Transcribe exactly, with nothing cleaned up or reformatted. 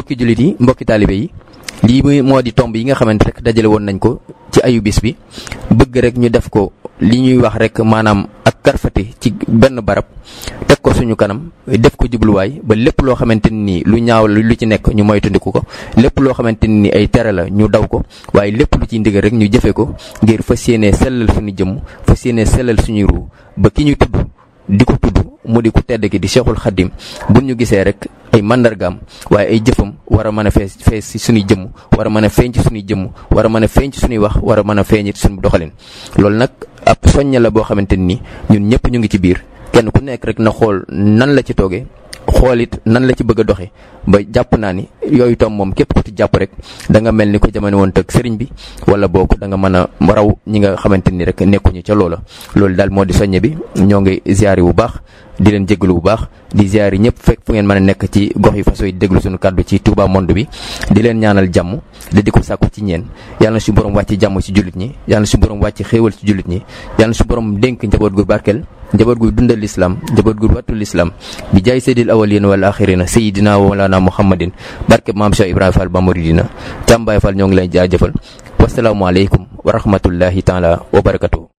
mbokki jullit yi mbokki taalibe yi lii muy moo di tomb yi nga xamante rek dajale woon nañ ko ci ayu bis bi bëgg rek ñu def ko li ñuy wax rek maanaam ak karfati ci benn barab teg ko suñu kanam def ko jubluwaay ba lépp loo xamante ni lu ñaaw la lu ci nekk ñu moytandiku ko lépp loo xamante ni ay tere la ñu daw ko waaye lépp lu ciy ndigal rek ñu jëfe ko ngir fas yéenee sellal suñu jëmm fas yéenee sellal suñuy ruu ba ki ñu tudd di ko tudd mu di ku tedd ki di Cheikhul Khadim bu ñu gisee rek ay mandargaam waaye ay jëfam war a mën a fees fees ci suñuy jëmm war a mën a feeñ ci suñuy jëmm war a mën a feeñ ci suñuy wax war a mën a feeñ ci suñu doxalin loolu nag ab soñña la boo xamante ni ñun ñëpp ñu ngi ci biir kenn ku nekk rek na xool nan la ci toogee xool it nan la ci bëgg a doxe ba jàpp naa ni yooyu tom moom képp ku ci jàpp rek da nga mel ni ko jamono woon tëg sëriñ bi wala boog da nga mën a raw ñi nga xamante ni rek nekkuñu ca loola loolu daal moo di soññe bi ñoo ngi ziyaari bu baax di leen jégalu bu baax di ziyaari ñëpp fekk fu ngeen mën a nekk ci gox yi façon yi déglu suñu kàddu ci Touba Monde bi di leen ñaanal jàmm da di ko sàkku ci ñeen yàlla na suñu borom wàcc jàmm ci jullit ñi yàlla na suñu borom wàcc xéewal ci jullit ñi yàlla na suñu borom dénk njaboot gu barkeel njaboot gu dundal lislaam njaboot gu wattul lislaam bi jaay seydil awalin wal axirina sayidina wa mawlana muhammadin barke maam Cheikh Ibrahima Fall ba muridina Thiam Baye Fall ñoo ngi lay jaajëfal wasalaamualeykum wa rahmatullahi taala wa barakatuh